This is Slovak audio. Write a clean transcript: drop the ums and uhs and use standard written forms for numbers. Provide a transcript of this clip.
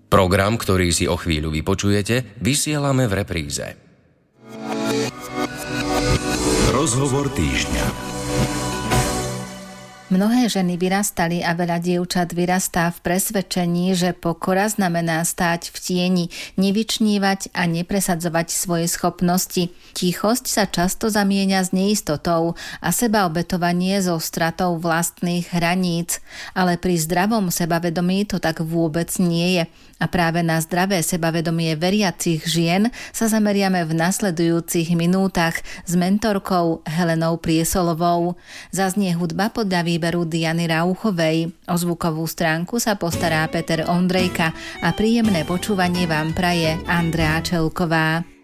Program, ktorý si o chvíľu vypočujete, vysielame v repríze. Rozhovor týždňa. Mnohé ženy vyrastali a veľa dievčat vyrastá v presvedčení, že pokora znamená stáť v tieni, nevyčnívať a nepresadzovať svoje schopnosti. Tichosť sa často zamieňa s neistotou a sebaobetovanie so stratou vlastných hraníc. Ale pri zdravom sebavedomí to tak vôbec nie je. A práve na zdravé sebavedomie veriacich žien sa zameriame v nasledujúcich minútach s mentorkou Helenou Priesolovou. Zaznie hudba podľa výberu Diany Rauchovej. O zvukovú stránku sa postará Peter Ondrejka a príjemné počúvanie vám praje Andrea Čelková.